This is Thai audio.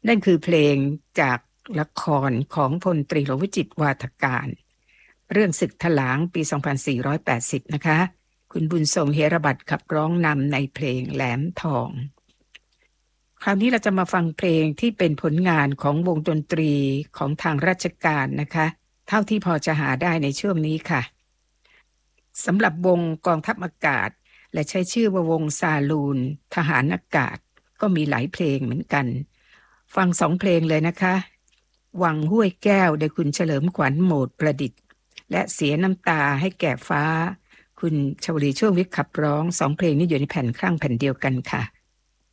นั่นคือเพลงจากละครของพลตรีหลวงวิจิตรวาทการเรื่องศึกถลางปี 2480 นะคะคุณบุญทรงเฮระบัตรขับร้องนำในเพลงแหลมทองคราวนี้เราจะมาฟังเพลงที่เป็นผลงานของวงดนตรีของทางราชการนะคะเท่าที่พอจะหาได้ในช่วงนี้ค่ะสำหรับวงกองทัพอากาศและใช้ชื่อว่าวงซาลูนทหารอากาศก็มีหลายเพลงเหมือนกันฟังสองเพลงเลยนะคะวังห้วยแก้วโดยคุณเฉลิมขวัญโหมดประดิษฐ์และเสียน้ำตาให้แก่ฟ้าคุณชวลีช่วงวิทย์ขับร้องสองเพลงนี้อยู่ในแผ่นครั่งแผ่นเดียวกันค่ะ